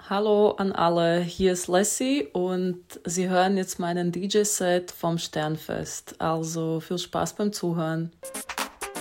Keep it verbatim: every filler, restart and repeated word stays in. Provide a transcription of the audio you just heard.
Hallo an alle, hier ist Lassie und Sie hören jetzt meinen D J-Set vom Sternfest. Also viel Spaß beim Zuhören.